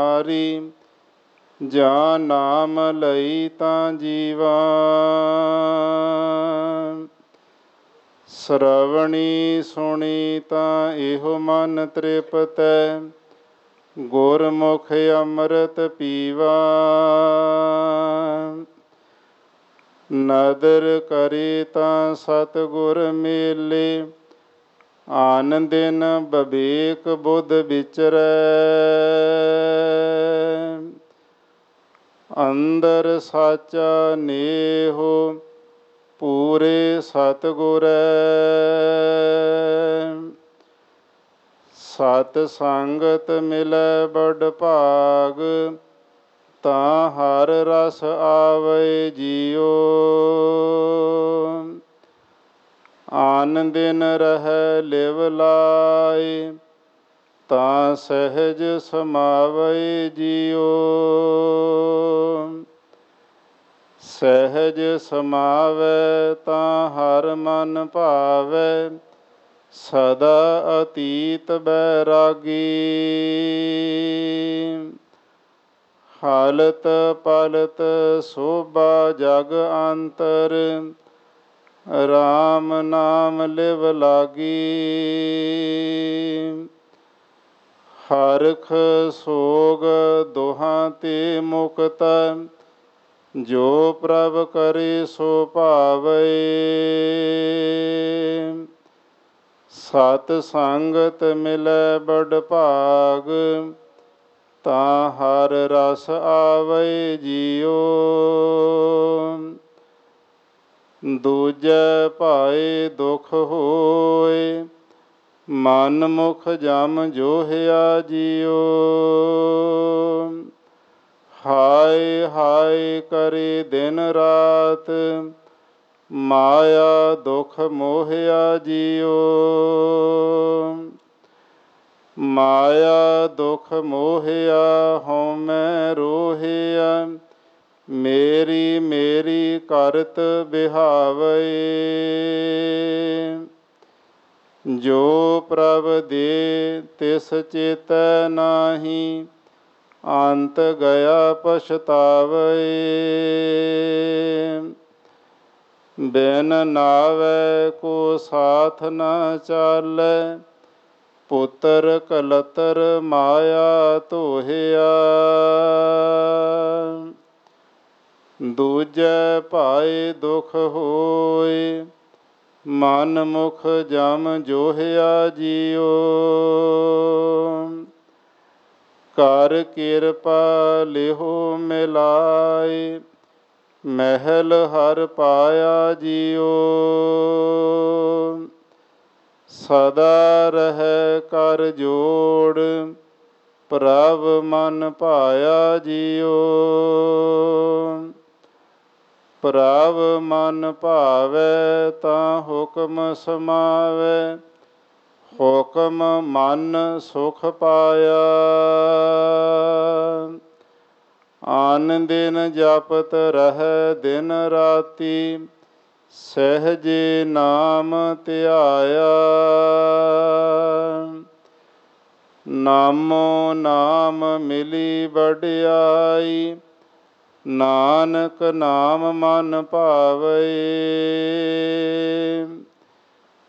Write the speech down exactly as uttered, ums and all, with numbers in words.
ਹਾਰੀ ਜਾਂ ਨਾਮ ਲਈ ਤਾਂ ਜੀਵਾ। ਸ਼ਰਵਣੀ ਸੁਣੀ ਤਾਂ ਇਹੋ ਮਨ ਤ੍ਰਿਪਤੈ, ਗੁਰਮੁਖ ਅੰਮ੍ਰਿਤ ਪੀਵਾ। ਨਦਰ ਕਰੇ ਤਾਂ ਸਤਿਗੁਰ ਮੇਲੇ, ਆਨ ਦਿਨ ਵਿਵੇਕ ਬੁੱਧ ਵਿਚਰੈ। ਅੰਦਰ ਸਾਚਾ ਨੇਹੋ ਪੂਰੇ ਸਤਿਗੁਰੈ। ਸਤ ਸੰਗਤ ਮਿਲੈ ਬੜ ਭਾਗ, ਤਾਂ ਹਰ ਰਸ ਆਵੈ ਜੀਓ। ਆਨ ਦਿਨ ਰਹਿ ਲਿਵ ਲਾਇ, ਤਾਂ ਸਹਿਜ ਸਮਾਵੈ ਜੀਓ। ਸਹਿਜ ਸਮਾਵੈ ਤਾਂ ਹਰ ਮਨ ਭਾਵੈ, ਸਦਾ ਅਤੀਤ ਬੈਰਾਗੀ। ਹਾਲਤ ਪਲਤ ਸੋਭਾ ਜਗ ਅੰਤਰ, ਰਾਮ ਨਾਮ ਲਿਵ ਲਾਗੀ। ਹਰਖ ਸੋਗ ਦੋਹਾਂ ਤੇ ਮੁਕਤ, ਜੋ ਪ੍ਰਭ ਕਰੇ ਸੋ ਭਾਵੈ। ਸਤ ਸੰਗਤ ਮਿਲੈ ਬੜ ਭਾਗ, ਤਾਂ ਹਰ ਰਸ ਆਵੈ ਜੀਓ। ਦੂਜੈ ਭਾਏ ਦੁਖ ਹੋਏ, ਮਨ ਮੁਖ ਜਮ ਜੋਹਿਆ ਜੀਓ। ਹਾਏ ਹਾਏ ਕਰੇ ਦਿਨ ਰਾਤ, ਮਾਇਆ ਦੁਖ ਮੋਹਿਆ ਜੀਓ। ਮਾਇਆ ਦੁਖ ਮੋਹਿਆ ਹਉਮੈ ਰੋਹਿਆ, ਮੇਰੀ ਮੇਰੀ ਕਰਤ ਬਿਹਾਵੈ। ਜੋ ਪ੍ਰਭ ਦੇ ਤਿਸ ਚੇਤੈ ਨਾਹੀ, ਅੰਤ ਗਿਆ ਪਛਤਾਵੈ। ਬਿਨ ਨਾਵੈ ਕੋ ਸਾਥ ਨ ਚਾਲੈ, ਪੁੱਤਰ ਕਲਤਰ ਮਾਇਆ ਧੋਹਿਆ। ਦੂਜੈ ਭਾਏ ਦੁਖ ਹੋਏ, ਮਨ ਮੁਖ ਜਮ ਜੋਹਿਆ ਜੀਓ। ਕਰ ਕਿਰਪਾ ਲਿਹੋ ਮਿਲਾਇ, ਮਹਿਲ ਹਰ ਪਾਇਆ ਜੀਓ। ਸਦਾ ਰਹਿ ਕਰ ਜੋੜ, ਪ੍ਰਭ ਮਨ ਭਾਇਆ ਜੀਓ। ਪ੍ਰਭ ਮਨ ਭਾਵੈ ਤਾਂ ਹੁਕਮ ਸਮਾਵੈ, ਹੁਕਮ ਮਨ ਸੁਖ ਪਾਇਆ। ਆਨ ਦਿਨ ਜਪਤ ਰਹਿ ਦਿਨ ਰਾਤੀ, ਸਹਿਜੇ ਨਾਮ ਧਿਆਇਆ। ਨਾਮੋ ਨਾਮ ਮਿਲੀ ਵਡਿਆਈ, ਨਾਨਕ ਨਾਮ ਮਨ ਭਾਵੈ।